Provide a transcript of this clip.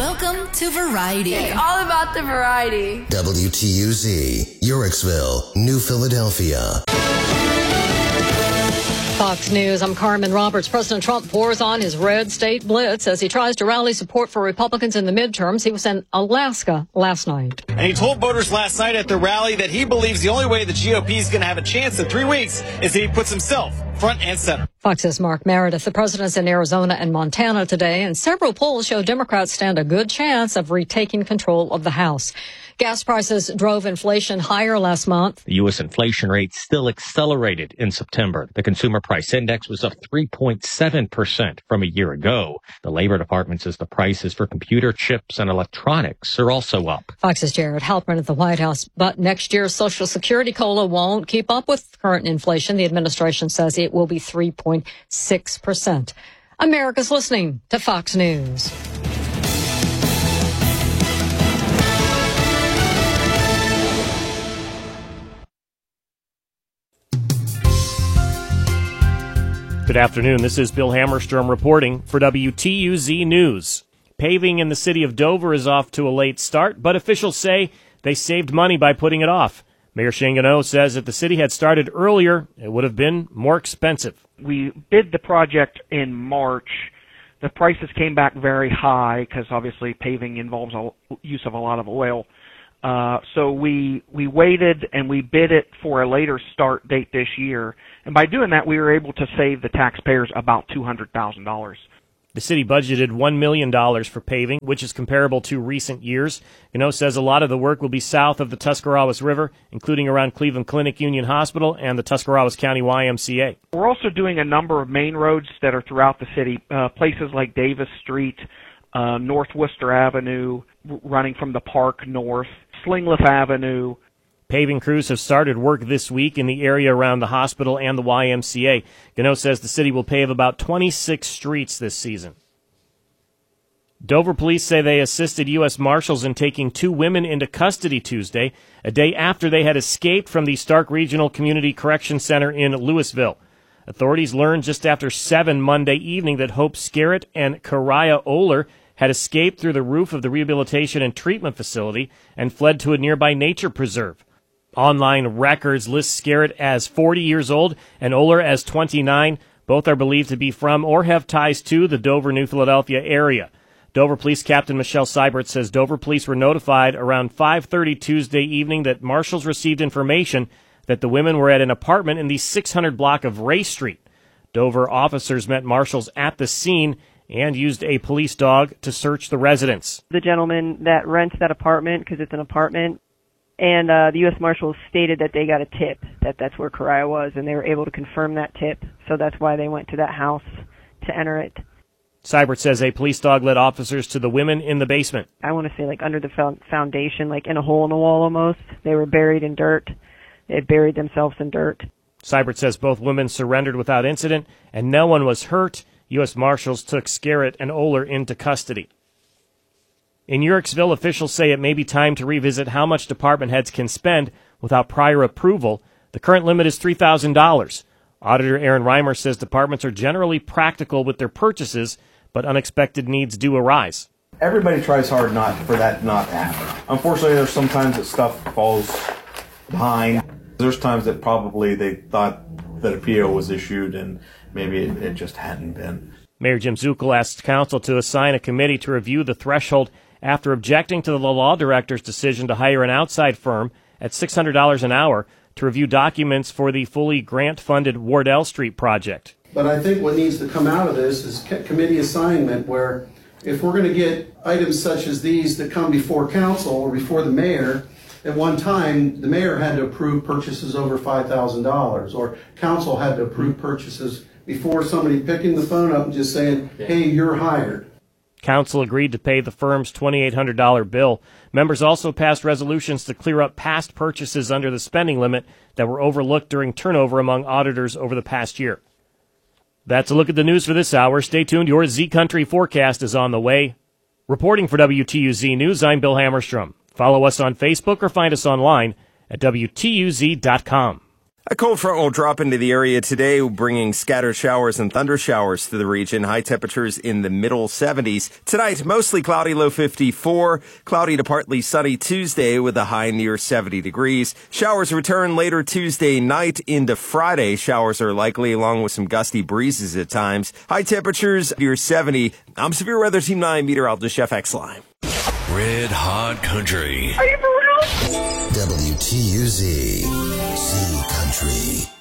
Welcome to Variety. It's all about the variety. WTUZ, Yorksville, New Philadelphia. Fox News, I'm Carmen Roberts. President Trump pours on his red state blitz as he tries to rally support for Republicans in the midterms. He was in Alaska last night. And he told voters last night at the rally that he believes the only way the GOP is going to have a chance in 3 weeks is if he puts himself front and center. Fox's Mark Meredith. The president's in Arizona and Montana today, and several polls show Democrats stand a good chance of retaking control of the House. Gas prices drove inflation higher last month. The U.S. inflation rate still accelerated in September. The consumer price index was up 3.7% from a year ago. The Labor Department says the prices for computer chips and electronics are also up. Fox's Jared Halpern at the White House. But next year's Social Security COLA won't keep up with current inflation. The administration says it will be 3.6%. America's listening to Fox News. Good afternoon. This is Bill Hammerstrom reporting for WTUZ News. Paving in the city of Dover is off to a late start, but officials say they saved money by putting it off. Mayor Shane Gano says if the city had started earlier, it would have been more expensive. We bid the project in March. The prices came back very high because obviously paving involves use of a lot of oil. So we waited and we bid it for a later start date this year. And by doing that, we were able to save the taxpayers about $200,000. The city budgeted $1 million for paving, which is comparable to recent years. Gano says a lot of the work will be south of the Tuscarawas River, including around Cleveland Clinic Union Hospital and the Tuscarawas County YMCA. We're also doing a number of main roads that are throughout the city, places like Davis Street, North Worcester Avenue, running from the park north, Slingliff Avenue. Paving crews have started work this week in the area around the hospital and the YMCA. Gano says the city will pave about 26 streets this season. Dover police say they assisted U.S. Marshals in taking 2 women into custody Tuesday, a day after they had escaped from the Stark Regional Community Correction Center in Louisville. Authorities learned just after 7 Monday evening that Hope Scarrett and Karaya Oler had escaped through the roof of the Rehabilitation and Treatment Facility and fled to a nearby nature preserve. Online records list Scarrett as 40 years old and Oler as 29. Both are believed to be from or have ties to the Dover, New Philadelphia area. Dover Police Captain Michelle Seibert says Dover Police were notified around 5:30 Tuesday evening that marshals received information that the women were at an apartment in the 600 block of Ray Street. Dover officers met marshals at the scene and used a police dog to search the residence. The gentleman that rents that apartment, because it's an apartment, and the U.S. Marshals stated that they got a tip that that's where Karaya was, and they were able to confirm that tip, so that's why they went to that house to enter it. Seibert says a police dog led officers to the women in the basement. I want to say like under the foundation, like in a hole in the wall almost. They were buried in dirt. They had buried themselves in dirt. Seibert says both women surrendered without incident, and no one was hurt. U.S. Marshals took Scarrett and Oler into custody. In Yorksville, officials say it may be time to revisit how much department heads can spend without prior approval. The current limit is $3,000. Auditor Aaron Reimer says departments are generally practical with their purchases, but unexpected needs do arise. Everybody tries hard for that not to happen. Unfortunately, there's sometimes that stuff falls behind. There's times that probably they thought that a PO was issued and maybe it just hadn't been. Mayor Jim Zuckel asked council to assign a committee to review the threshold after objecting to the law director's decision to hire an outside firm at $600 an hour to review documents for the fully grant-funded Wardell Street project. But I think what needs to come out of this is committee assignment, where if we're going to get items such as these that come before council or before the mayor, at one time the mayor had to approve purchases over $5,000, or council had to approve purchases before somebody picking the phone up and just saying, hey, you're hired. Council agreed to pay the firm's $2,800 bill. Members also passed resolutions to clear up past purchases under the spending limit that were overlooked during turnover among auditors over the past year. That's a look at the news for this hour. Stay tuned. Your Z Country forecast is on the way. Reporting for WTUZ News, I'm Bill Hammerstrom. Follow us on Facebook or find us online at WTUZ.com. A cold front will drop into the area today, bringing scattered showers and thunder showers to the region. High temperatures in the middle 70s. Tonight, mostly cloudy, low 54. Cloudy to partly sunny Tuesday with a high near 70 degrees. Showers return later Tuesday night into Friday. Showers are likely along with some gusty breezes at times. High temperatures near 70. I'm Severe Weather Team 9 meteorologist Jeff Exline. Red Hot Country. Are you for real? WTUZ. C Country.